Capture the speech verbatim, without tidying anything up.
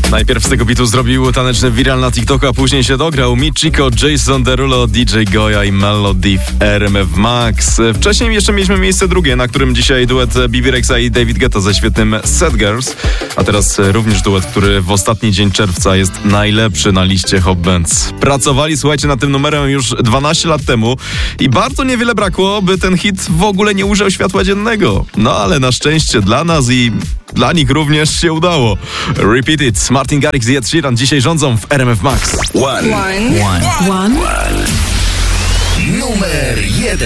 Najpierw z tego bitu zrobił taneczny viral na TikToku, a później się dograł Michiko, Jason Derulo, D J Goya i Melody w R M F Max. Wcześniej jeszcze mieliśmy miejsce drugie, na którym dzisiaj duet B B Rexa i David Guetta ze świetnym Sad Girls, a teraz również duet, który w ostatni dzień czerwca jest najlepszy na liście Hot Bands. Pracowali, słuchajcie, nad tym numerem już dwanaście lat temu i bardzo niewiele brakło, by ten hit w ogóle nie ujrzał światła dziennego. No ale na szczęście dla nas i dla nich również się udało. Repeat It, Martin Garrix i Ed Sheeran dzisiaj rządzą w R M F Max. One. One. One. One. Numer jeden.